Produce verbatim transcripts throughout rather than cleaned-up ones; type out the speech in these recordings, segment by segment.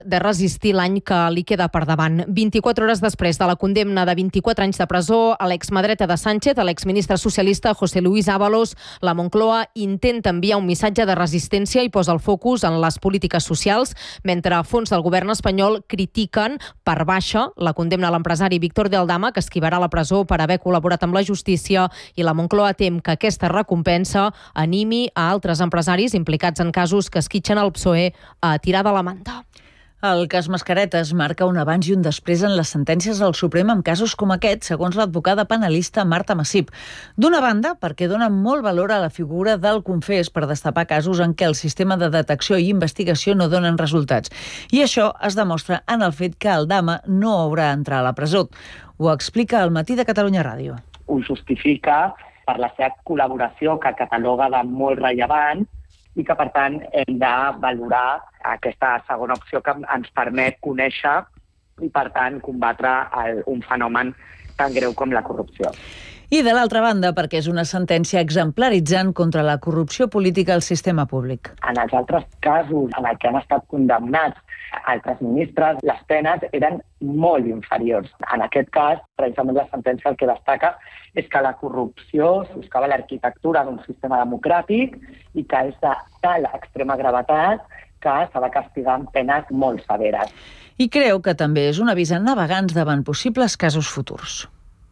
de resistir l'any que li queda per davant. vint-i-quatre hores després de la condemna de vint-i-quatre anys de presó a l'exma dreta de Sánchez, a l'exministre socialista José Luis Ábalos, la Moncloa intenta enviar un missatge de resistència i posa el focus en les polítiques socials, mentre a fons del govern espanyol critiquen per baixa la condemna a l'empresari Víctor de Aldama, que esquivarà la presó per haver col·laborat amb la justícia, i la Moncloa tem que aquesta recompensa animi a altres empresaris implicats en casos que esquitxen el P S O E a tirar de la manta. El cas Mascaretes marca un abans i un després en les sentències del Suprem en casos com aquest, segons l'advocada penalista Marta Massip. D'una banda, perquè dona molt valor a la figura del confés per destapar casos en què el sistema de detecció i investigació no donen resultats. I això es demostra en el fet que Aldama no haurà d'entrar a la presó. Ho explica al Matí de Catalunya Ràdio. Ho justifica per la seva col·laboració, que cataloga de molt rellevant, i que, per tant, hem de valorar aquesta segona opció que ens permet conèixer i, per tant, combatre el, un fenomen tan greu com la corrupció. I, de l'altra banda, perquè és una sentència exemplaritzant contra la corrupció política al sistema públic. En els altres casos en què han estat condemnats altres ministres, les penes eren molt inferiors. En aquest cas, precisament la sentència el que destaca és que la corrupció soscava l'arquitectura d'un sistema democràtic i que és de tal extrema gravetat que s'ha de castigar amb penes molt severes. I creu que també és un avís a navegants davant possibles casos futurs.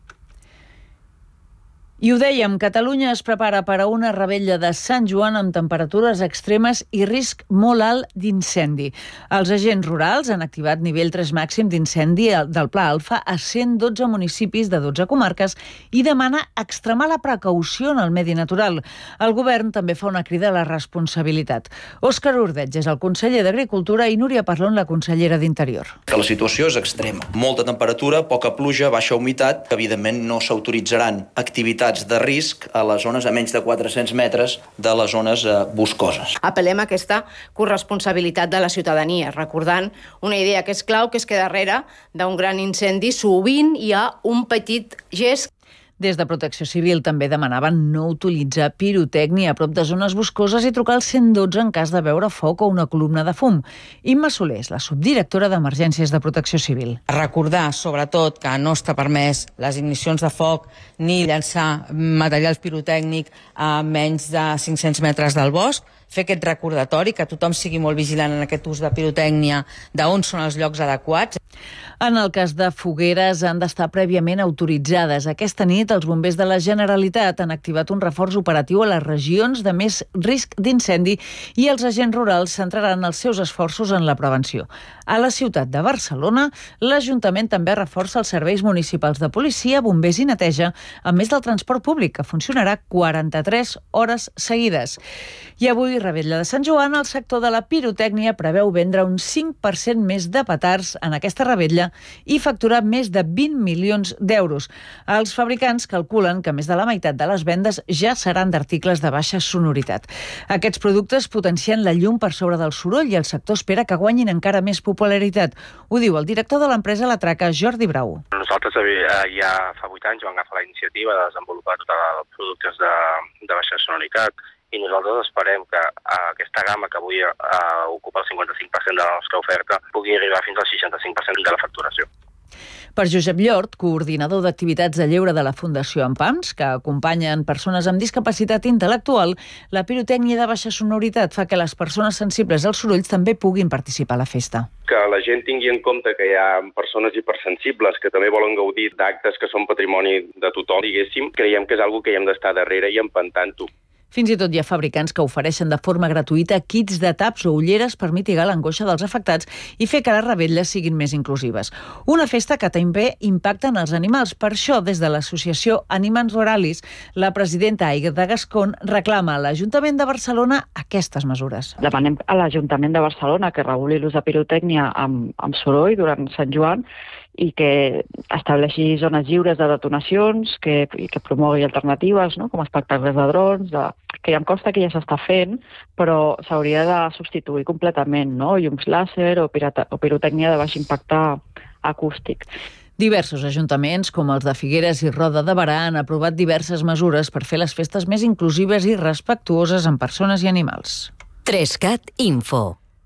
I ho dèiem, Catalunya es prepara per a una revetlla de Sant Joan amb temperatures extremes i risc molt alt d'incendi. Els agents rurals han activat nivell tres màxim d'incendi del Pla Alfa a cent dotze municipis de dotze comarques i demana extremar la precaució en el medi natural. El govern també fa una crida a la responsabilitat. Òscar Ordeig és el conseller d'Agricultura i Núria Parlon, la consellera d'Interior. Que la situació és extrema. Molta temperatura, poca pluja, baixa humitat. Evidentment no s'autoritzaran activitats de risc a les zones a menys de quatre-cents metres de les zones eh, boscoses. Apel·lem a aquesta corresponsabilitat de la ciutadania, recordant una idea que és clau, que és que darrere d'un gran incendi sovint hi ha un petit gest. Des de Protecció Civil també demanaven no utilitzar pirotècnia a prop de zones boscoses i trucar al cent dotze en cas de veure foc o una columna de fum. Imma Soler és la subdirectora d'Emergències de Protecció Civil. Recordar, sobretot, que no està permès les ignicions de foc ni llançar material pirotècnic a menys de cinc-cents metres del bosc, fer aquest recordatori, que tothom sigui molt vigilant en aquest ús de pirotècnia, d'on són els llocs adequats. En el cas de fogueres han d'estar prèviament autoritzades. Aquesta nit els bombers de la Generalitat han activat un reforç operatiu a les regions de més risc d'incendi i els agents rurals centraran els seus esforços en la prevenció. A la ciutat de Barcelona, l'Ajuntament també reforça els serveis municipals de policia, bombers i neteja, a més del transport públic, que funcionarà quaranta-tres hores seguides. I avui, revetlla de Sant Joan, el sector de la pirotècnia preveu vendre un cinc per cent més de petards en aquesta revetlla i facturar més de vint milions d'euros. Els fabricants calculen que més de la meitat de les vendes ja seran d'articles de baixa sonoritat. Aquests productes potencien la llum per sobre del soroll i el sector espera que guanyin encara més popularitat. Ho diu el director de l'empresa La Traca, Jordi Brau. Nosaltres ja fa vuit anys vam agafar la iniciativa de desenvolupar tots els productes de, de baixa sonoritat i nosaltres esperem que aquesta gamma que avui uh, ocupa el cinquanta-cinc per cent de la nostra oferta pugui arribar fins al seixanta-cinc per cent de la facturació. Per Josep Llort, coordinador d'activitats de lleure de la Fundació Empams, que acompanyen persones amb discapacitat intel·lectual, la pirotècnia de baixa sonoritat fa que les persones sensibles als sorolls també puguin participar a la festa. Que la gent tingui en compte que hi ha persones hipersensibles que també volen gaudir d'actes que són patrimoni de tothom, diguéssim, creiem que és una cosa que hi hem d'estar darrere i empantant-ho. Fins i tot hi ha fabricants que ofereixen de forma gratuïta kits de taps o ulleres per mitigar l'angoixa dels afectats i fer que les revetlles siguin més inclusives. Una festa que també impacta en els animals. Per això, des de l'associació Animans Oralis, la presidenta Aida Gascón reclama a l'Ajuntament de Barcelona aquestes mesures. Demanem a l'Ajuntament de Barcelona que reguli l'ús de pirotècnia amb, amb soroll durant Sant Joan i que estableixi zones lliures de detonacions, que, que promogui alternatives, no? Com espectacles de drons, de, que ja em consta que ja s'està fent, però s'hauria de substituir completament, no? Llums làser o, pirata, o pirotècnia de baix impacte acústic. Diversos ajuntaments, com els de Figueres i Roda de Berà, han aprovat diverses mesures per fer les festes més inclusives i respectuoses amb persones i animals. tres cat Info.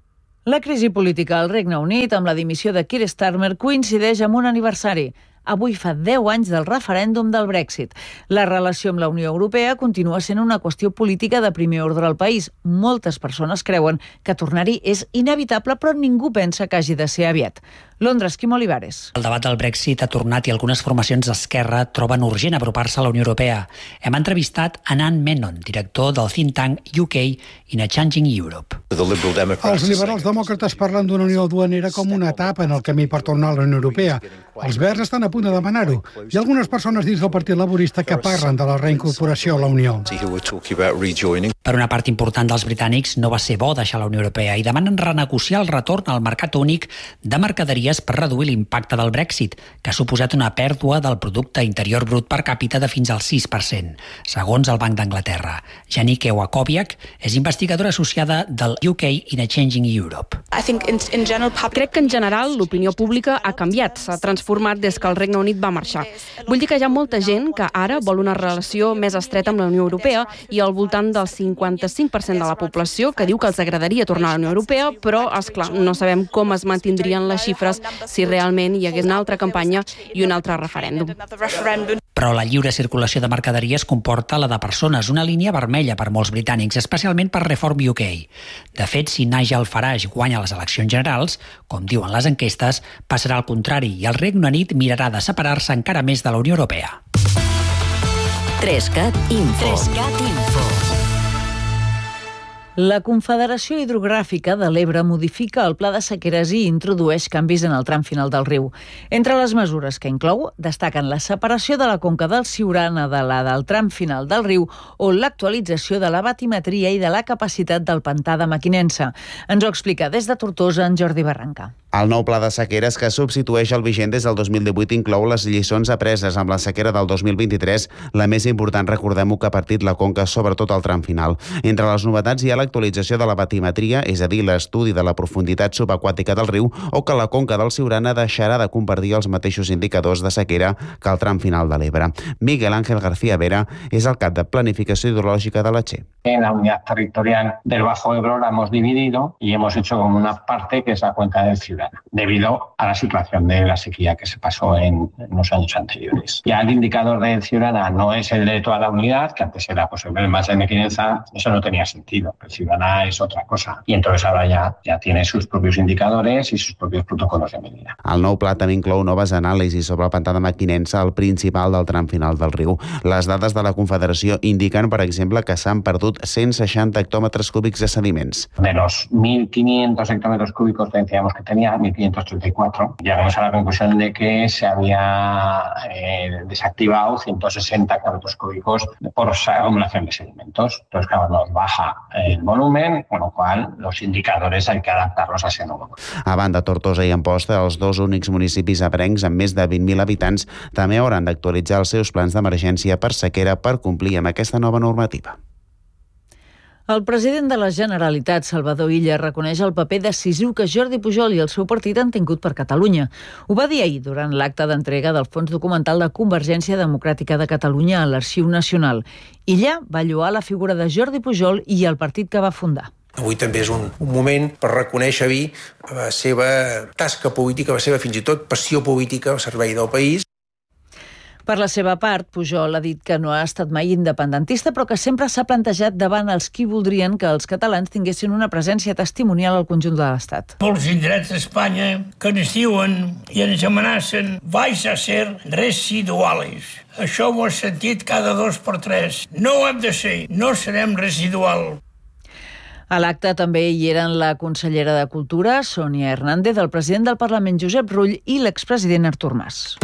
La crisi política al Regne Unit, amb la dimissió de Keir Starmer, coincideix amb un aniversari. Avui fa deu anys del referèndum del Brexit. La relació amb la Unió Europea continua sent una qüestió política de primer ordre al país. Moltes persones creuen que tornar-hi és inevitable, però ningú pensa que hagi de ser aviat. Londres, Quim Olivares. El debat del Brexit ha tornat i algunes formacions d'esquerra troben urgent apropar-se a la Unió Europea. Hem entrevistat Anand Menon, director del think tank U K in a Changing Europe. Els liberals demòcrates parlen d'una unió duanera com una etapa en el camí per tornar a la Unió Europea. Els verds estan a punt de demanar-ho. Hi ha algunes persones dins del Partit Laborista que parlen de la reincorporació a la Unió. Per una part important dels britànics no va ser bo deixar la Unió Europea i demanen renegociar el retorn al mercat únic de mercaderies per reduir l'impacte del Brexit, que ha suposat una pèrdua del producte interior brut per càpita de fins al sis per cent, segons el Banc d'Anglaterra. Janike Wakowiak és investigadora associada del U K in a Changing Europe. Crec que en general l'opinió pública ha canviat, s'ha transformat des que el Regne Unit va marxar. Vull dir que hi ha molta gent que ara vol una relació més estreta amb la Unió Europea i al voltant del cinquanta-cinc per cent de la població que diu que els agradaria tornar a la Unió Europea, però, esclar, no sabem com es mantindrien les xifres si realment hi hagués una altra campanya i un altre referèndum. Però la lliure circulació de mercaderies comporta la de persones, una línia vermella per molts britànics, especialment per Reform U K. De fet, si Nigel Farage guanya les eleccions generals, com diuen les enquestes, passarà al contrari i el Regne Unit mirarà de separar-se encara més de la Unió Europea. tres cat Info. tres cat Info. La Confederació Hidrogràfica de l'Ebre modifica el pla de sequeres i introdueix canvis en el tram final del riu. Entre les mesures que inclou, destaquen la separació de la conca del Siurana de la del tram final del riu o l'actualització de la batimetria i de la capacitat del pantà de Mequinensa. Ens ho explica des de Tortosa en Jordi Barranca. El nou pla de sequeres que substitueix el vigent des del dos mil divuit inclou les lliçons apreses amb la sequera del dos mil vint-i-tres, la més important, recordem-ho, que ha partit la conca, sobretot al tram final. Entre les novetats hi ha l'actualització de la batimetria, és a dir, l'estudi de la profunditat subaquàtica del riu, o que la conca del Siurana deixarà de compartir els mateixos indicadors de sequera que el tram final de l'Ebre. Miguel Ángel García Vera és el cap de Planificació Hidrològica de la Che. En la unidad territorial del Bajo Ebro la hemos dividido y hemos hecho como una parte que es la cuenca del Siurana, debido a la situación de la sequía que se pasó en, en los años anteriores. Ya el indicador del Siurana no es el de toda la unidad, que antes era pues, el más de Mequinensa, eso no tenía sentido. El Siurana es otra cosa y entonces ahora ya, ya tiene sus propios indicadores y sus propios protocolos de medida. El nou pla també inclou noves anàlisis sobre el pantà de Mequinensa, el principal del tram final del riu. Les dades de la Confederació indiquen, per exemple, que s'han perdut cent seixanta hectòmetres cúbics de sediments. De los mil quinientos hectómetros cúbicos que decíamos que tenía, mil quinientos treinta y cuatro, llegamos a la conclusión de que se había eh, desactivado ciento sesenta hectómetros cúbicos por acumulación de sedimentos. Entonces, claro, nos baja el volumen, con lo cual los indicadores hay que adaptarlos a ese nuevo volumen. A banda, Tortosa i Amposta, els dos únics municipis ebrencs amb més de vint mil habitants, també hauran d'actualitzar els seus plans d'emergència per sequera per complir amb aquesta nova normativa. El president de la Generalitat, Salvador Illa, reconeix el paper decisiu que Jordi Pujol i el seu partit han tingut per Catalunya. Ho va dir ahir durant l'acte d'entrega del fons documental de Convergència Democràtica de Catalunya a l'Arxiu Nacional. Illa va lloar la figura de Jordi Pujol i el partit que va fundar. Avui també és un, un moment per reconèixer vi la seva tasca política, la seva fins i tot passió política al servei del país. Per la seva part, Pujol ha dit que no ha estat mai independentista, però que sempre s'ha plantejat davant els qui voldrien que els catalans tinguessin una presència testimonial al conjunt de l'Estat. Molts indrets d'Espanya que ens diuen i ens amenacen vais a ser residuals. Això ho he sentit cada dos per tres. No ho hem de ser, no serem residual. A l'acte també hi eren la consellera de Cultura, Sònia Hernández, el president del Parlament, Josep Rull, i l'expresident Artur Mas.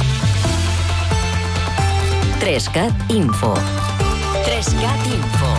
tres cat Info. tres cat Info.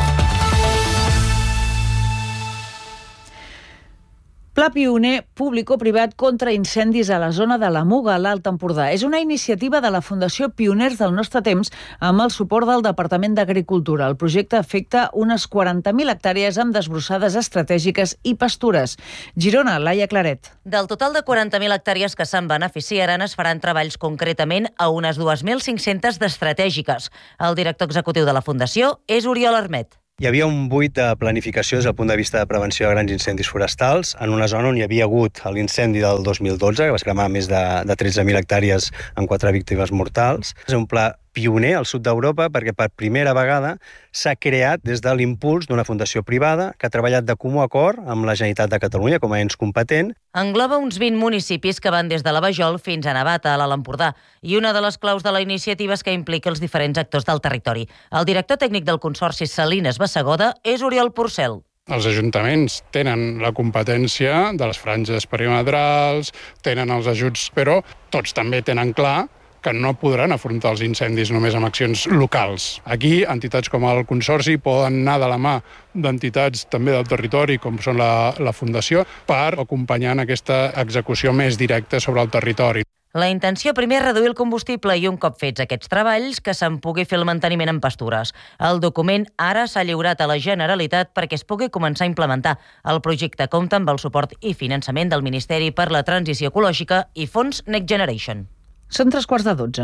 Pla pioner público-privat contra incendis a la zona de la Muga, a l'Alt Empordà. És una iniciativa de la Fundació Pioners del Nostre Temps amb el suport del Departament d'Agricultura. El projecte afecta unes quaranta mil hectàrees amb desbrossades estratègiques i pastures. Girona, Laia Claret. Del total de quaranta mil hectàrees que se'n beneficiaran, es faran treballs concretament a unes dos mil cinc-centes d'estratègiques. El director executiu de la Fundació és Oriol Armet. Hi havia un buit de planificació des del punt de vista de prevenció de grans incendis forestals en una zona on hi havia hagut l'incendi del dos mil dotze, que va cremar més de, de tretze mil hectàrees amb quatre víctimes mortals. És un pla pioner al sud d'Europa perquè per primera vegada s'ha creat des de l'impuls d'una fundació privada que ha treballat de comú acord amb la Generalitat de Catalunya com a ens competent. Engloba uns vint municipis que van des de la Vajol fins a Navata, a l'Alt Empordà, i una de les claus de la iniciativa és que implica els diferents actors del territori. El director tècnic del Consorci Salines Bassegoda és Oriol Porcel. Els ajuntaments tenen la competència de les franges perimetrals, tenen els ajuts, però tots també tenen clar que no podran afrontar els incendis només amb accions locals. Aquí, entitats com el Consorci poden anar de la mà d'entitats també del territori, com són la, la Fundació, per acompanyar en aquesta execució més directa sobre el territori. La intenció primer és reduir el combustible i un cop fets aquests treballs que se'n pugui fer el manteniment en pastures. El document ara s'ha lliurat a la Generalitat perquè es pugui començar a implementar. El projecte compta amb el suport i finançament del Ministeri per la Transició Ecològica i Fons Next Generation. Són tres quarts de dotze.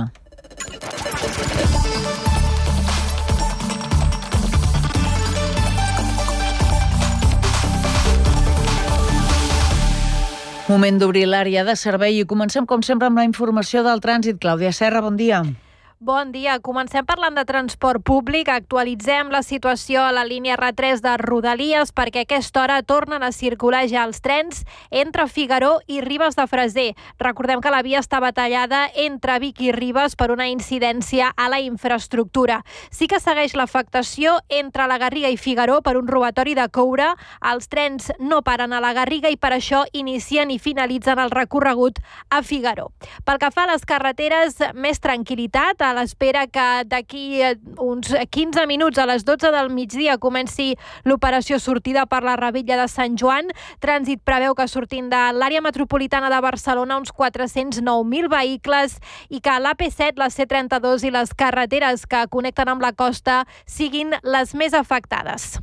Moment d'obrir l'àrea de servei i comencem, com sempre, amb la informació del trànsit. Clàudia Serra, bon dia. Bon dia. Comencem parlant de transport públic. Actualitzem la situació a la línia R tres de Rodalies perquè a aquesta hora tornen a circular ja els trens entre Figaró i Ribes de Freser. Recordem que la via estava tallada entre Vic i Ribes per una incidència a la infraestructura. Sí que segueix l'afectació entre la Garriga i Figaró per un robatori de coure. Els trens no paren a la Garriga i per això inicien i finalitzen el recorregut a Figaró. Pel que fa a les carreteres, més tranquil·litat, a l'espera que d'aquí uns quinze minuts a les dotze del migdia comenci l'operació sortida per la Ravella de Sant Joan. Trànsit preveu que sortint de l'àrea metropolitana de Barcelona uns quatre-cents nou mil vehicles i que l'A P set, la C trenta-dos i les carreteres que connecten amb la costa siguin les més afectades.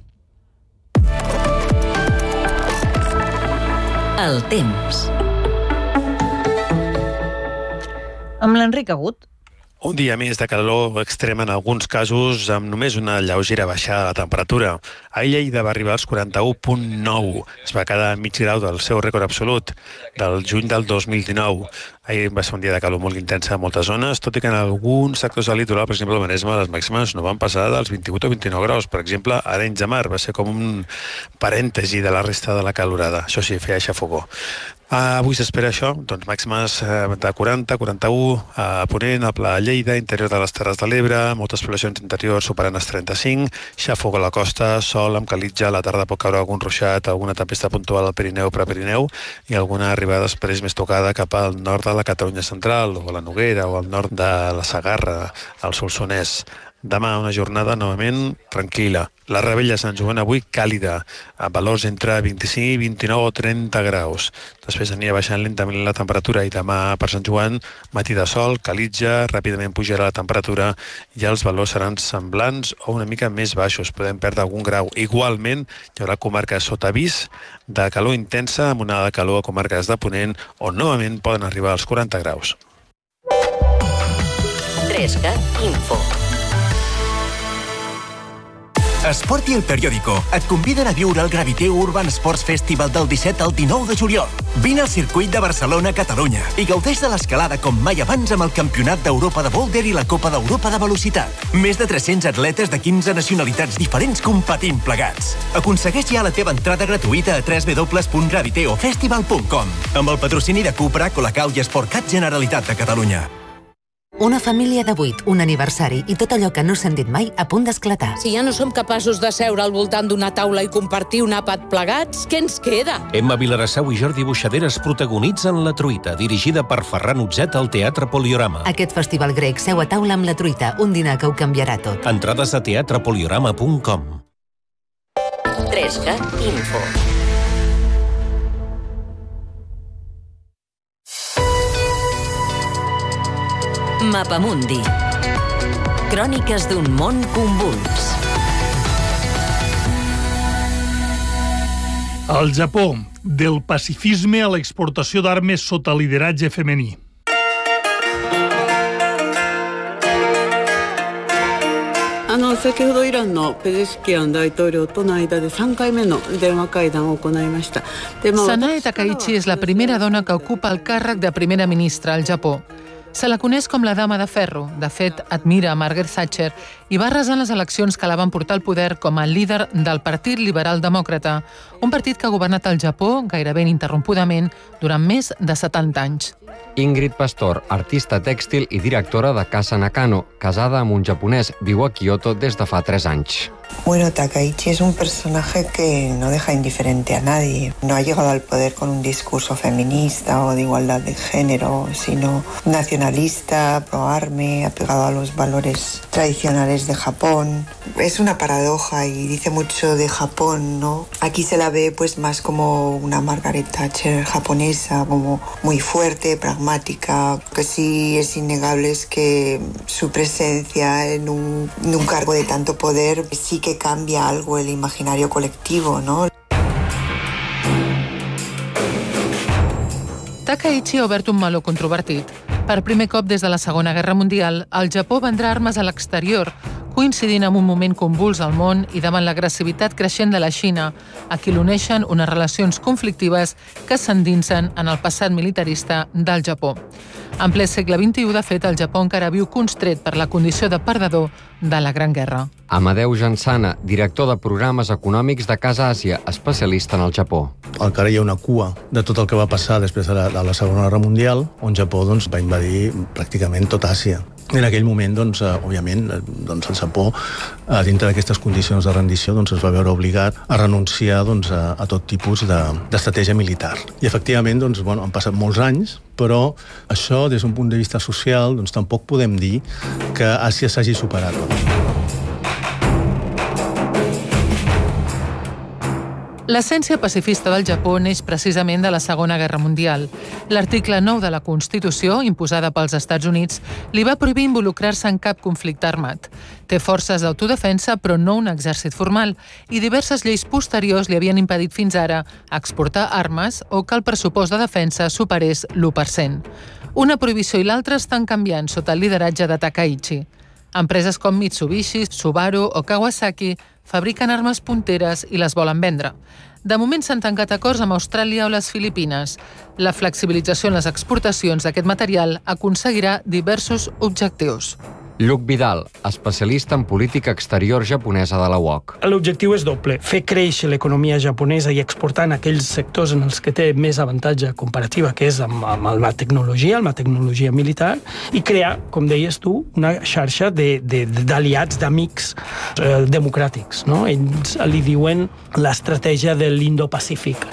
El temps. Amb l'Enric Agut. Un dia més de calor extrema en alguns casos, amb només una lleugera baixada de la temperatura. Ahir Lleida va arribar als quaranta-u coma nou. Es va quedar a mig grau del seu rècord absolut, del juny del dos mil dinou. Ahir va ser un dia de calor molt intensa a moltes zones, tot i que en alguns sectors del litoral, per exemple, al Maresme, les màximes no van passar dels vint-i-vuit o vint-i-nou graus. Per exemple, a Arenys de Mar va ser com un parèntesi de la resta de la calorada. Això sí, feia xafogó. Uh, avui s'espera això, doncs màximes uh, de quaranta, quaranta-u, a Ponent, a Pla de Lleida, interior de les Terres de l'Ebre, moltes poblacions interiors superant els trenta-cinc, xafog a la costa, sol amb calitja, a la tarda pot caure algun ruixat, alguna tempesta puntual al Pirineu, Prepirineu, i alguna arribada després més tocada cap al nord de la Catalunya central, o a la Noguera, o al nord de la Segarra, al Solsonès. Demà una jornada novament tranquil·la. La Ravella de Sant Joan avui càlida, amb valors entre vint-i-cinc, vint-i-nou o trenta graus. Després anirà baixant lentament la temperatura i demà per Sant Joan, matí de sol, calitja, ràpidament pujarà la temperatura i els valors seran semblants o una mica més baixos. Podem perdre algun grau. Igualment, hi haurà comarques sota avís de calor intensa amb una de calor a comarques de Ponent on novament poden arribar als quaranta graus. trescat Info. Esport i El Periódico et conviden a viure el Graviteu Urban Sports Festival del disset al dinou de juliol. Vine al circuit de Barcelona, Catalunya i gaudeix de l'escalada com mai abans amb el Campionat d'Europa de Boulder i la Copa d'Europa de Velocitat. Més de tres-cents atletes de quinze nacionalitats diferents competint plegats. Aconsegueix ja la teva entrada gratuïta a w w w punt graviteofestival punt com amb el patrocini de Cupra, Colacau i Sportcat Generalitat de Catalunya. Una família de vuit, un aniversari i tot allò que no s'han dit mai a punt d'esclatar. Si ja no som capaços de seure al voltant d'una taula i compartir un àpat plegats, què ens queda? Emma Vilarassau i Jordi Buixaderes protagonitzen La Truita, dirigida per Ferran Utzet al Teatre Poliorama. Aquest festival grec seu a taula amb La Truita, un dinar que ho canviarà tot. Entrades a teatre poliorama punt com. trescat Info. Mapamundi. Cròniques d'un món convuls. Al Japó, del pacifisme a l'exportació d'armes sota lideratge femení. En の先ほどイランのペゼシキアン大統領との間でさんかいめの電話会談を行いました。 Sanae Takaichi és la primera dona que ocupa el càrrec de primera ministra al Japó. Se la coneix com la dama de ferro. De fet, admira Margaret Thatcher i va arrasar les eleccions que la van portar al poder com a líder del Partit Liberal Demòcrata, un partit que ha governat el Japó gairebé ininterrompudament durant més de setanta anys. Ingrid Pastor, artista tèxtil i directora de Casa Nakano, casada amb un japonès, viu a Kyoto des de fa tres anys. Bueno, Takaichi es un personaje que no deja indiferente a nadie. No ha llegado al poder con un discurso feminista o de igualdad de género, sino nacionalista, pro-arme, apegado a los valores tradicionales de Japón. Es una paradoja y dice mucho de Japón, ¿no? Aquí se la ve pues más como una Margaret Thatcher japonesa, como muy fuerte, pragmática. Lo que sí es innegable es que su presencia en un, en un cargo de tanto poder sí que cambia algo el imaginario colectivo, ¿no? Takaichi ha obert un meló controvertit. Per primer cop des de la Segona Guerra Mundial, el Japó vendrà armes a l'exterior, coincidint amb un moment convuls al món i davant l'agressivitat creixent de la Xina, a qui l'uneixen unes relacions conflictives que s'endinsen en el passat militarista del Japó. En ple segle vint-i-u, de fet, el Japó encara viu constret per la condició de perdedor de la Gran Guerra. Amadeu Jansana, director de programes econòmics de Casa Àsia, especialista en el Japó. Encara hi ha una cua de tot el que va passar després de la, de la Segona Guerra Mundial, on Japó doncs, va invadir pràcticament tot Àsia. En aquell moment, doncs, òbviament, doncs, el Japó, dintre d'aquestes condicions de rendició, doncs, es va veure obligat a renunciar doncs, a, a tot tipus d'estratègia militar. I, efectivament, doncs, bueno, han passat molts anys, però això, des d'un punt de vista social, doncs, tampoc podem dir que Àsia s'hagi superat. L'essència pacifista del Japó neix precisament de la Segona Guerra Mundial. L'article nou de la Constitució, imposada pels Estats Units, li va prohibir involucrar-se en cap conflicte armat. Té forces d'autodefensa, però no un exèrcit formal, i diverses lleis posteriors li havien impedit fins ara exportar armes o que el pressupost de defensa superés l'u per cent. Una prohibició i l'altra estan canviant sota el lideratge de Takaichi. Empreses com Mitsubishi, Subaru o Kawasaki fabriquen armes punteres i les volen vendre. De moment s'han tancat acords amb Austràlia o les Filipines. La flexibilització en les exportacions d'aquest material aconseguirà diversos objectius. Lluc Vidal, especialista en política exterior japonesa de la U O C. L'objectiu és doble, fer créixer l'economia japonesa i exportar en aquells sectors en els que té més avantatge comparativa, que és amb, amb la tecnologia, amb la tecnologia militar, i crear, com deies tu, una xarxa d'aliats, d'amics eh, democràtics. No? Ells li diuen l'estratègia de l'Indo-Pacífic.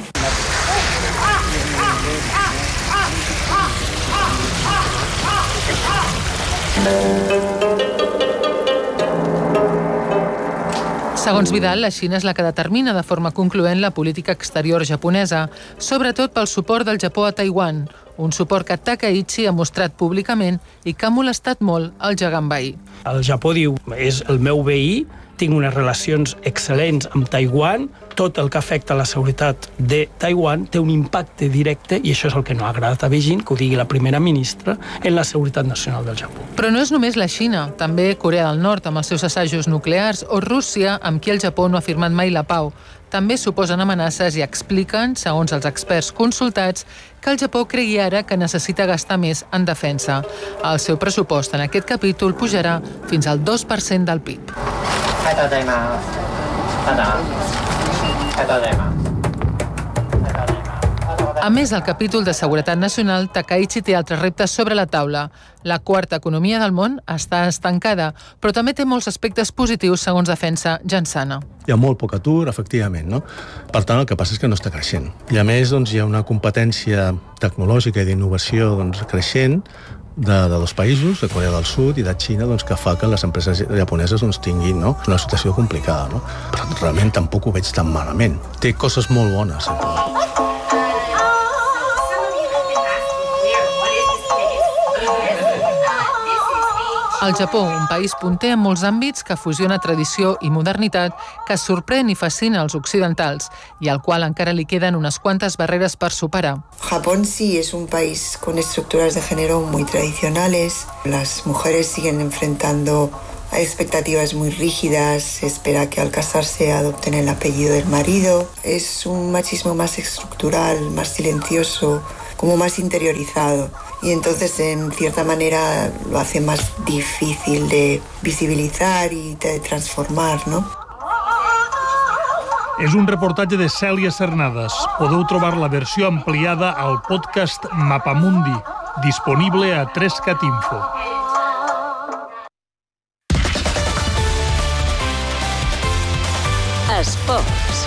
Segons Vidal, la Xina és la que determina de forma concloent la política exterior japonesa, sobretot pel suport del Japó a Taiwan, un suport que Takaichi ha mostrat públicament i que ha molestat molt el gegant veí. El Japó diu, és el meu veí, tinc unes relacions excel·lents amb Taiwan, tot el que afecta a la seguretat de Taiwan té un impacte directe, i això és el que no ha agradat a Beijing, que ho digui la primera ministra, en la seguretat nacional del Japó. Però no és només la Xina, també Corea del Nord amb els seus assajos nuclears o Rússia, amb qui el Japó no ha firmat mai la pau. També suposen amenaces i expliquen, segons els experts consultats, que el Japó cregui ara que necessita gastar més en defensa. El seu pressupost en aquest capítol pujarà fins al dos per cent del P I B. A més del capítol de seguretat nacional, Takaichi té altres reptes sobre la taula. La quarta economia del món està estancada, però també té molts aspectes positius, segons defensa Jansana. Hi ha molt poc atur, efectivament, no? Per tant, el que passa és que no està creixent. I a més, doncs, hi ha una competència tecnològica i d'innovació doncs, creixent de, de dos països, de Corea del Sud i de Xina, doncs, que fa que les empreses japoneses doncs, tinguin no? una situació complicada. No? Però realment tampoc ho veig tan malament. Té coses molt bones. El Japó, un país punter en molts àmbits que fusiona tradició i modernitat, que sorprèn i fascina els occidentals i al qual encara li queden unes quantes barreres per superar. Japón sí es un país con estructuras de género muy tradicionales. Las mujeres siguen enfrentando Hay expectativas muy rígidas, se espera que al casarse adopten el apellido del marido. Es un machismo más estructural, más silencioso, como más interiorizado. Y entonces, en cierta manera, lo hace más difícil de visibilizar y de transformar, ¿no? És un reportatge de Cèlia Cernades. Podeu trobar la versió ampliada al podcast Mapamundi, disponible a tres cat info. Esports.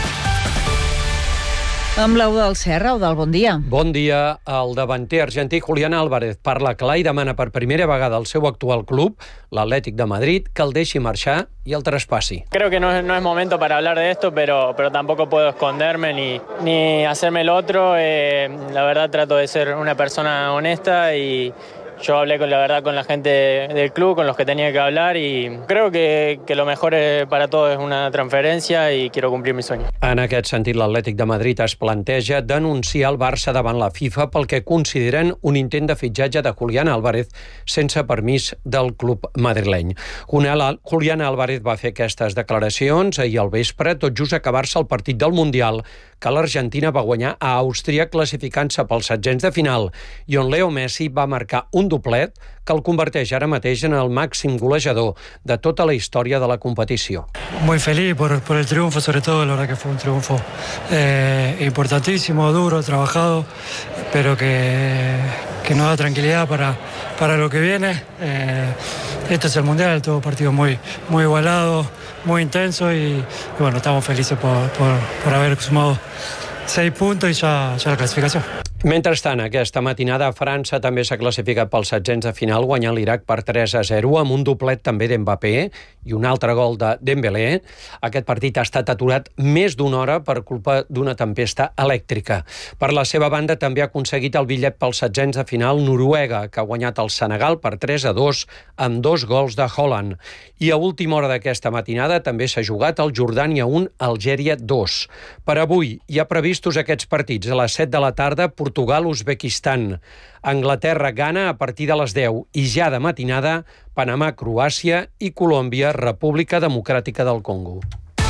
Amb l'Eudald Serra. Eudald, bon dia. Bon dia. El davanter argentí Julián Álvarez parla clar i demana per primera vegada al seu actual club, l'Atlètic de Madrid, que el deixi marxar y el traspasi. Creo que no es, no es momento para hablar de esto, pero, pero tampoco puedo esconderme ni, ni hacerme el otro. Eh, la verdad trato de ser una persona honesta y yo hablé con la verdad con la gente del club, con los que tenía que hablar y creo que, que lo mejor para todos es una transferencia y quiero cumplir mi sueño. En aquest sentit, l'Atlètic de Madrid es planteja denunciar el Barça davant la FIFA pel que consideren un intent de fitxatge de Julián Álvarez sense permís del club madrileny. Julián Álvarez va fer aquestes declaracions ahir al vespre, tot just acabar-se el partit del Mundial que l'Argentina va guanyar a Àustria classificant-se pels setzents de final i on Leo Messi va marcar un doblet que el converteix ara mateix en el màxim golejador de tota la història de la competició. Muy feliz por, por el triunfo, sobre todo, la verdad que fue un triunfo eh, importantísimo, duro, trabajado, pero que, que nos da tranquilidad para, para lo que viene. Eh, este es el Mundial, todo partido muy, muy igualado, muy intenso y, y bueno, estamos felices por, por, por haber sumado seis puntos y ya, ya la clasificación. Mentrestant, aquesta matinada França també s'ha classificat pels setzents de final guanyant l'Iraq per tres a zero amb un doblet també d'Mbappé i un altre gol de Dembélé. Aquest partit ha estat aturat més d'una hora per culpa d'una tempesta elèctrica. Per la seva banda també ha aconseguit el bitllet pels setzents de final Noruega, que ha guanyat el Senegal per tres a dos amb dos gols de Haaland. I a última hora d'aquesta matinada també s'ha jugat el Jordània un, Algèria dos. Per avui hi ha previstos aquests partits a les set de la tarda, Portugal, Uzbekistan, Anglaterra, Ghana a partir de les deu i ja de matinada Panamà, Croàcia i Colòmbia, República Democràtica del Congo.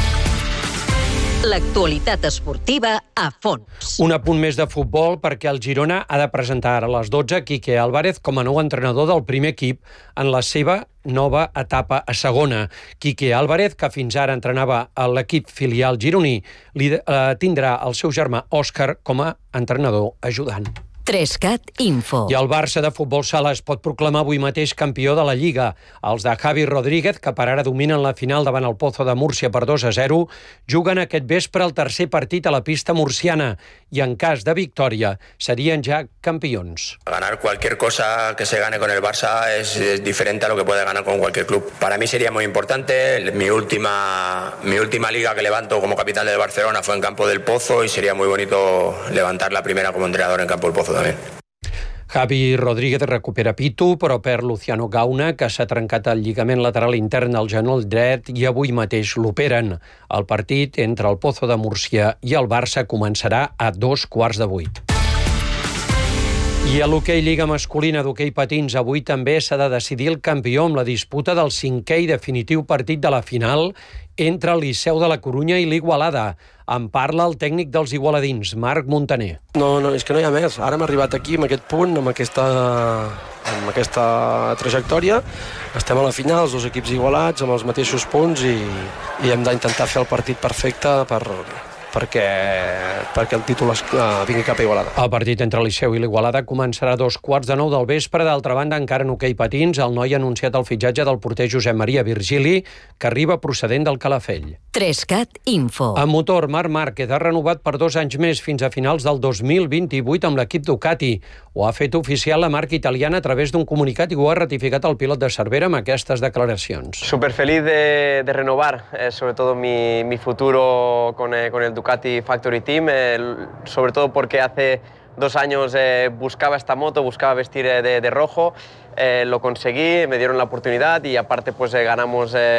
L'actualitat esportiva a fons. Un apunt més de futbol perquè el Girona ha de presentar ara a les dotze Quique Álvarez com a nou entrenador del primer equip en la seva nova etapa a segona. Quique Álvarez, que fins ara entrenava a l'equip filial gironí, li, eh, tindrà el seu germà Òscar com a entrenador ajudant. tres cat info. I el Barça de futbol sala es pot proclamar avui mateix campió de la Lliga. Els de Javi Rodríguez, que per ara dominen la final davant el Pozo de Múrcia per dos a zero, juguen aquest vespre el tercer partit a la pista murciana i en cas de victòria serien ja campions. Ganar cualquier cosa que se gane con el Barça es, es diferente a lo que puede ganar con cualquier club. Para mí sería muy importante. Mi última, mi última liga que levanto como capitán del Barcelona fue en campo del Pozo y sería muy bonito levantar la primera como entrenador en campo del Pozo también. Javi Rodríguez recupera Pitu, però perd Luciano Gauna, que s'ha trencat el lligament lateral intern al genoll dret i avui mateix l'operen. El partit entre el Pozo de Múrcia i el Barça començarà a dos quarts de vuit. I a l'hoquei Lliga masculina d'hoquei patins avui també s'ha de decidir el campió amb la disputa del cinquè i definitiu partit de la final entre el Liceu de la Corunya i l'Igualada. En parla el tècnic dels igualadins, Marc Montaner. No, no, és que no hi ha més. Ara hem arribat aquí, amb aquest punt, amb aquesta, amb aquesta trajectòria. Estem a la final, els dos equips igualats, amb els mateixos punts i, i hem d'intentar fer el partit perfecte per... perquè, perquè el títol es, uh, vingui cap a Igualada. El partit entre el Liceu i l'Igualada començarà a dos quarts de nou del vespre. D'altra banda, encara en hoquei patins, el noi ha anunciat el fitxatge del porter Josep Maria Virgili, que arriba procedent del Calafell. tres cat info. En motor, Marc Márquez ha renovat per dos anys més fins a finals del dos mil vint-i-vuit amb l'equip Ducati. Ho ha fet oficial la marca italiana a través d'un comunicat i ho ha ratificat el pilot de Cervera amb aquestes declaracions. Súper feliz de, de renovar, eh, sobre todo mi, mi futuro con, eh, con el Ducati Factory Team, eh, sobre todo porque hace dos años eh, buscaba esta moto, buscaba vestir eh, de, de rojo, eh, lo conseguí, me dieron la oportunidad y aparte pues eh, ganamos eh,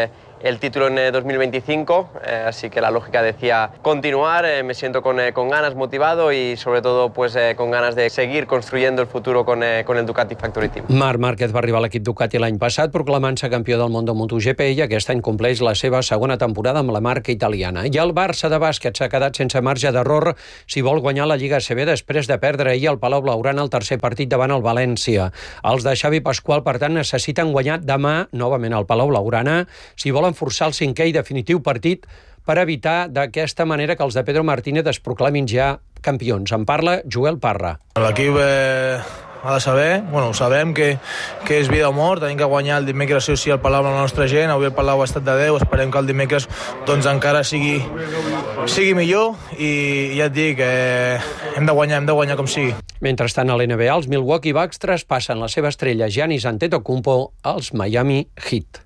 el título en dos mil veinticinco, eh, así que la lógica decía continuar, eh, me siento con, eh, con ganas, motivado y sobre todo pues, eh, con ganas de seguir construyendo el futuro con, eh, con el Ducati Factory Team. Marc Márquez va arribar a l'equip Ducati l'any passat proclamant-se campió del món de MotoGP i aquest any compleix la seva segona temporada amb la marca italiana. I el Barça de bàsquet s'ha quedat sense marge d'error si vol guanyar la Lliga A C B després de perdre ahir al Palau Blaugrana el tercer partit davant el València. Els de Xavi Pasqual, per tant, necessiten guanyar demà novament al Palau Blaugrana si volen forçar el cinquè i definitiu partit per evitar d'aquesta manera que els de Pedro Martínez es proclamin ja campions. En parla Joel Parra. L'equip eh, ha de saber, bueno, ho sabem, que, que és vida o mort, tenim que guanyar el dimecres sí o sí al Palau amb la nostra gent, avui el Palau ha estat de deu, esperem que el dimecres doncs, encara sigui, sigui millor i ja et dic, eh, hem de guanyar, hem de guanyar com sigui. Mentrestant, a l'N B A, els Milwaukee Bucks traspassen la seva estrella Giannis Antetokounmpo als Miami Heat.